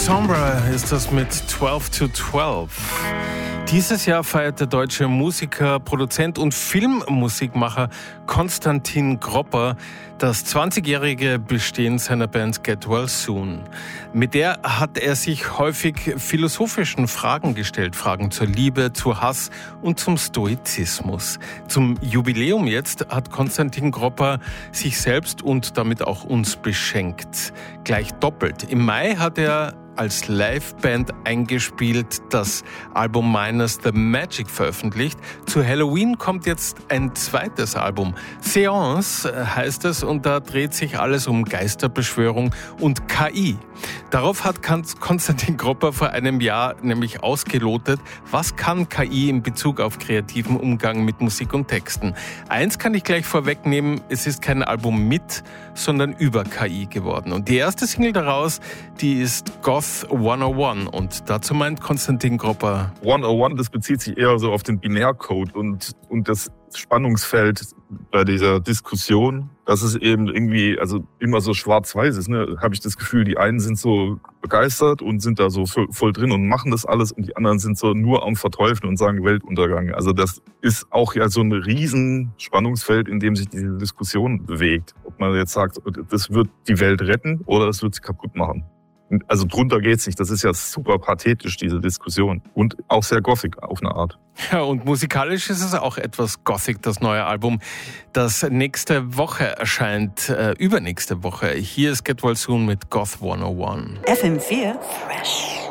Sombra ist das mit 12 to 12. Dieses Jahr feiert der deutsche Musiker, Produzent und Filmmusikmacher Konstantin Gropper das 20-jährige Bestehen seiner Band Get Well Soon. Mit der hat er sich häufig philosophischen Fragen gestellt. Fragen zur Liebe, zu Hass und zum Stoizismus. Zum Jubiläum jetzt hat Konstantin Gropper sich selbst und damit auch uns beschenkt. Gleich doppelt. Im Mai hat er als Liveband eingespielt das Album Minus the Magic veröffentlicht. Zu Halloween kommt jetzt ein zweites Album. Seance heißt es und da dreht sich alles um Geisterbeschwörung und KI. Darauf hat Konstantin Gropper vor einem Jahr nämlich ausgelotet, was kann KI in Bezug auf kreativen Umgang mit Musik und Texten. Eins kann ich gleich vorwegnehmen, es ist kein Album mit, sondern über KI geworden. Und die erste Single daraus, die ist Goth 101 und dazu meint Konstantin Gropper: 101, das bezieht sich eher so auf den Binärcode und das Spannungsfeld bei dieser Diskussion, dass es eben irgendwie, also immer so schwarz-weiß ist, ne? Habe ich das Gefühl, die einen sind so begeistert und sind da so voll drin und machen das alles und die anderen sind so nur am Verteufeln und sagen Weltuntergang. Also das ist auch ja so ein riesen Spannungsfeld, in dem sich diese Diskussion bewegt. Ob man jetzt sagt, das wird die Welt retten oder das wird sie kaputt machen. Also drunter geht's nicht. Das ist ja super pathetisch, diese Diskussion. Und auch sehr gothic auf eine Art. Ja, und musikalisch ist es auch etwas gothic, das neue Album, das nächste Woche erscheint, übernächste Woche. Hier ist Get Well Soon mit Goth 101. FM4 Fresh.